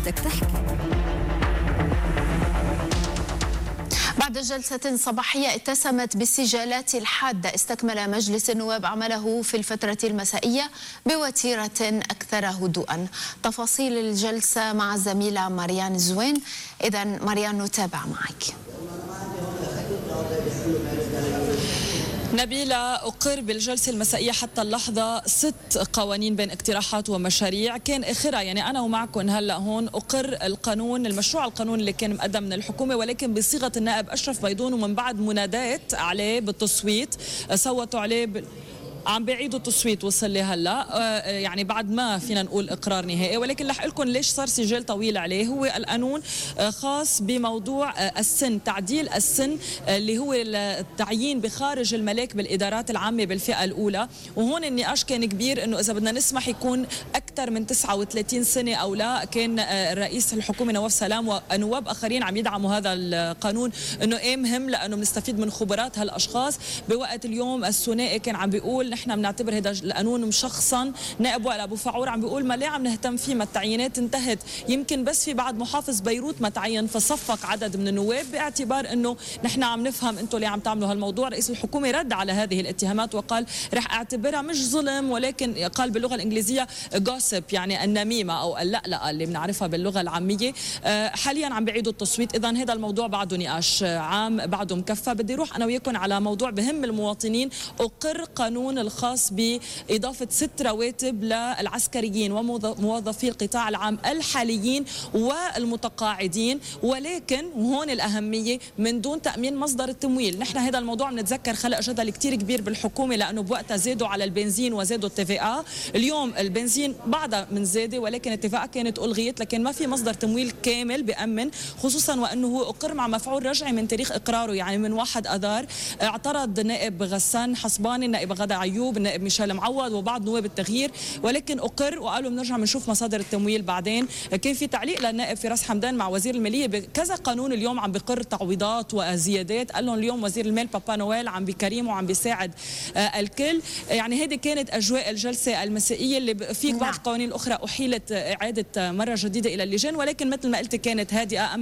بدك تحكي. بعد جلسة صباحية اتسمت بالسجالات الحادة، استكمل مجلس النواب عمله في الفترة المسائية بوتيرة أكثر هدوءا. تفاصيل الجلسة مع الزميلة مريان زوين. إذا مريان نتابع معك. نبيلة، أقر بالجلسة المسائية حتى اللحظة 6 قوانين بين اقتراحات ومشاريع، كان آخرها يعني أنا ومعكم هلأ هون أقر القانون، المشروع القانون اللي كان مقدم من الحكومة ولكن بصيغة النائب أشرف بيضون، ومن بعد منادات عليه بالتصويت صوتوا عليه عم بيعيدوا التصويت. وصل لي هلا يعني بعد ما فينا نقول اقرار نهائي، ولكن رح لكم ليش صار سجال طويل عليه. هو القانون خاص بموضوع السن، تعديل السن اللي هو التعيين بخارج الملاك بالادارات العامه بالفئه الاولى. وهون النقاش كان كبير انه اذا بدنا نسمح يكون اكثر من 39 سنه او لا. كان رئيس الحكومه نواف سلام ونواب اخرين عم يدعموا هذا القانون انه ايه مهم لانه بنستفيد من خبرات هالاشخاص. بوقت اليوم الثنائي كان عم بيقول نحن بنعتبر هذا القانون مشخصا. نائب وائل ابو فعور عم بيقول ما ليه عم نهتم فيه، ما التعيينات انتهت، يمكن بس في بعد محافظ بيروت ما تعين فصفق عدد من النواب، باعتبار انه نحن عم نفهم انتم ليه عم تعملوا هالموضوع. رئيس الحكومه رد على هذه الاتهامات وقال رح اعتبرها مش ظلم، ولكن قال باللغه الانجليزيه جوسب، يعني النميمه او اللقلقه اللي بنعرفها باللغه العاميه. حاليا عم بيعيدوا التصويت، اذا هذا الموضوع بعده نقاش عام بعده مكفى. بدي اروح انا وياكم على موضوع بهم المواطنين. اقر قانون الخاص بإضافة 6 رواتب للعسكريين وموظفي القطاع العام الحاليين والمتقاعدين، ولكن وهون الأهمية من دون تأمين مصدر التمويل. نحن هذا الموضوع بنتذكر خلق جدل كتير كبير بالحكومة، لأنه بوقتها زادوا على البنزين وزادوا التي. اليوم البنزين بعدها من زادة، ولكن التي كانت ألغيت، لكن ما في مصدر تمويل كامل بأمن، خصوصا وأنه هو أقر مع مفعول رجعي من تاريخ إقراره، يعني من 1 أذار. اعترض النائب غسان حصباني، النائب غدا عيوب، النائب ميشيل معوض وبعض نواب التغيير، ولكن أقر وقالوا بنرجع بنشوف مصادر التمويل بعدين. كان في تعليق للنائب فراس حمدان مع وزير المالية بكذا قانون اليوم عم بقر تعويضات وزيادات، قال لهم اليوم وزير المال بابا نويل عم بكريم وعم بيساعد الكل. يعني هذه كانت أجواء الجلسة المسائية اللي في بعض القوانين الأخرى أحيلت إعادة مرة جديدة إلى اللجان، ولكن مثل ما قلت كانت هادئة.